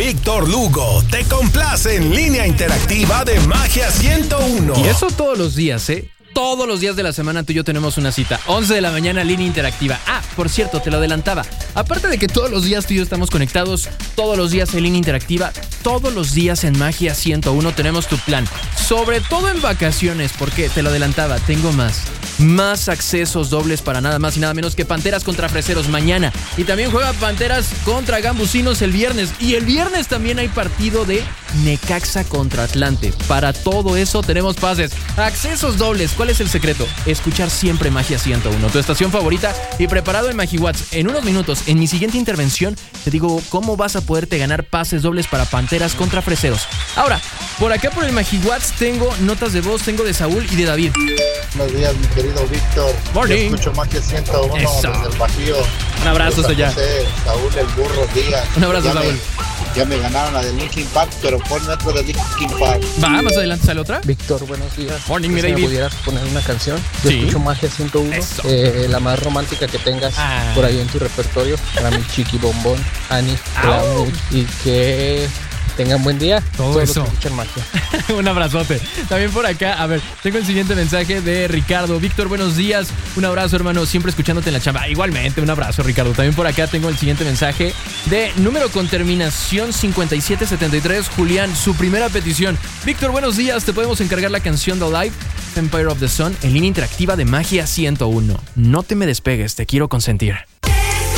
Víctor Lugo te complace en Línea Interactiva de Magia 101. Y eso todos los días, ¿eh? Todos los días de la semana tú y yo tenemos una cita. 11 de la mañana, Línea Interactiva. Ah, por cierto, te lo adelantaba. Aparte de que todos los días tú y yo estamos conectados, todos los días en Línea Interactiva, todos los días en Magia 101 tenemos tu plan. Sobre todo en vacaciones, porque te lo adelantaba, tengo más accesos dobles para nada más y nada menos que Panteras contra Freseros mañana. Y también juega Panteras contra Gambusinos el viernes. Y el viernes también hay partido de Necaxa contra Atlante. Para todo eso tenemos pases. Accesos dobles. ¿Cuál es el secreto? Escuchar siempre Magia 101, tu estación favorita, y preparado en MagiWatts. En unos minutos, en mi siguiente intervención, te digo cómo vas a poderte ganar pases dobles para Panteras contra Freseros. Ahora, por acá por el MagiWatts tengo notas de voz, tengo de Saúl y de David. Buenos días, mi querido Víctor. Morning. Yo escucho Magia 101 Eso. desde el Bajío. Un abrazo hasta allá. Saúl el Burro Díaz. Un abrazo, Saúl. Ya me ganaron la de Linkin Park, pero ponme otro de Linkin Park. Va, más adelante sale otra. Víctor, buenos días. Morning, mi ¿Me David. pudieras poner una canción? Yo Sí. escucho Magia 101, Eso. la más romántica que tengas Ah. por ahí en tu repertorio. Para mi chiqui bombón, Ani, te la amo, y que tengan buen día. Todo Todos los eso. que escuchan Magia. Un abrazote. También por acá, a ver, tengo el siguiente mensaje de Ricardo. Víctor, buenos días. Un abrazo, hermano, siempre escuchándote en la chamba. Igualmente, un abrazo, Ricardo. También por acá tengo el siguiente mensaje de número con terminación 5773, Julián, su primera petición. Víctor, buenos días. Te podemos encargar la canción de Live, Empire of the Sun, en Línea Interactiva de Magia 101. No te me despegues, te quiero consentir.